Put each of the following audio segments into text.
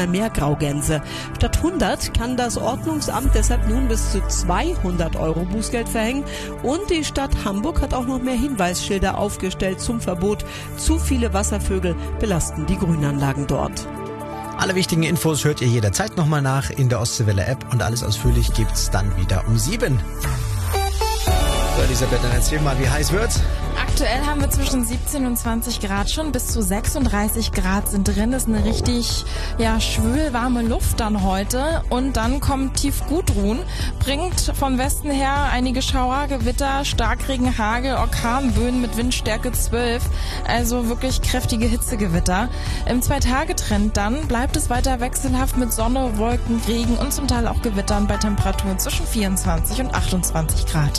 mehr Graugänse. Statt 100 kann das Ordnungsamt deshalb nun bis zu 200 € Bußgeld verhängen. Und die Stadt Hamburg hat auch noch mehr Hinweisschilder aufgestellt zum Verbot. Zu viele Wasservögel belasten die Grünanlagen dort. Alle wichtigen Infos hört ihr jederzeit nochmal nach in der Ostseewelle-App und alles ausführlich gibt's dann wieder um 7. So, Elisabeth, dann erzähl mal, wie heiß wird's? Aktuell haben wir zwischen 17 und 20 Grad schon, bis zu 36 Grad sind drin. Das ist eine richtig schwül warme Luft dann heute. Und dann kommt tief Gudrun, bringt von Westen her einige Schauer, Gewitter, Starkregen, Hagel, Orkanböen mit Windstärke 12. Also wirklich kräftige Hitzegewitter. Im 2-Tage-Trend dann bleibt es weiter wechselhaft mit Sonne, Wolken, Regen und zum Teil auch Gewittern bei Temperaturen zwischen 24 und 28 Grad.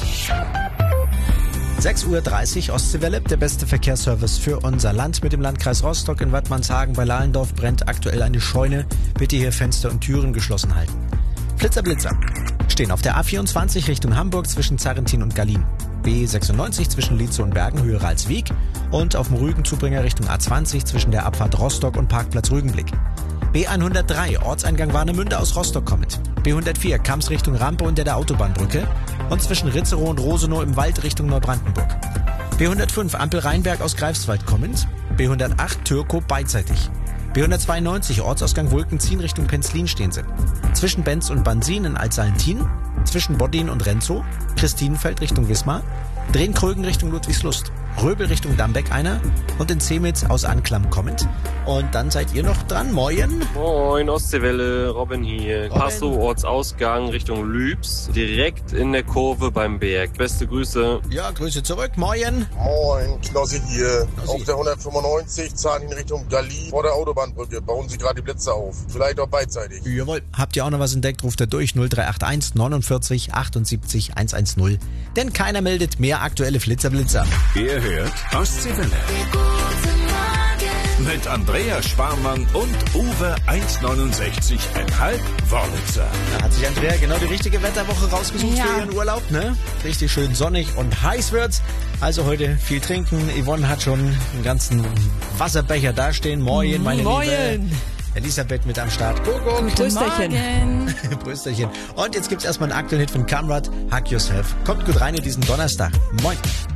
6:30 Uhr Ostseewelle, der beste Verkehrsservice für unser Land. Mit dem Landkreis Rostock in Wattmannshagen bei Lahlendorf brennt aktuell eine Scheune. Bitte hier Fenster und Türen geschlossen halten. Blitzer stehen auf der A24 Richtung Hamburg zwischen Zarrentin und Gallien. B96 zwischen Lietzow und Bergen, Höhe Ralswiek. Und auf dem Rügenzubringer Richtung A20 zwischen der Abfahrt Rostock und Parkplatz Rügenblick. B103 Ortseingang Warnemünde aus Rostock kommend. B104 Kamms Richtung Rampe unter der Autobahnbrücke. Und zwischen Ritzerow und Rosenow im Wald Richtung Neubrandenburg. B105 Ampel Rheinberg aus Greifswald kommend. B108 Türkow beidseitig. B192 Ortsausgang Wulkenziehen Richtung Penzlin stehen sie. Zwischen Benz und Bansin in Altsalentin. Zwischen Boddin und Renzow. Christinenfeld Richtung Wismar. Drehn-Krögen Richtung Ludwigslust. Röbel Richtung Dambeck einer und in Zemitz aus Anklam kommend. Und dann seid ihr noch dran. Moin. Moin, Ostseewelle, Robin hier. Passow, Ortsausgang Richtung Lübs, direkt in der Kurve beim Berg. Beste Grüße. Ja, Grüße zurück. Moin. Moin, Knossi hier. Auf der 195 zahlen in Richtung Galli vor der Autobahnbrücke. Bauen sie gerade die Blitze auf. Vielleicht auch beidseitig. Jawohl. Habt ihr auch noch was entdeckt, ruft ihr durch 0381 49 78 110. Denn keiner meldet mehr aktuelle Flitzer. Ihr hört Ostseewelle. Mit Andreas Sparmann und Uwe 1,69,5 Wörlitzer. Da hat sich Andrea genau die richtige Wetterwoche rausgesucht für ihren Urlaub, ne? Richtig schön sonnig und heiß wird's. Also heute viel trinken. Yvonne hat schon einen ganzen Wasserbecher dastehen. Moin, meine Liebe. Elisabeth mit am Start. Go. Prösterchen. Prösterchen. Und jetzt gibt's erstmal einen aktuellen Hit von Kamrat, Hug Yourself. Kommt gut rein in diesen Donnerstag. Moin.